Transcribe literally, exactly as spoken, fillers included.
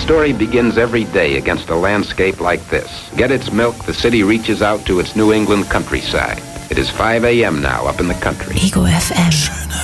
story begins every day against a landscape like this. Get its milk, the city reaches out to its New England countryside. It is five a.m. now up in the country. Ego F M. Schöne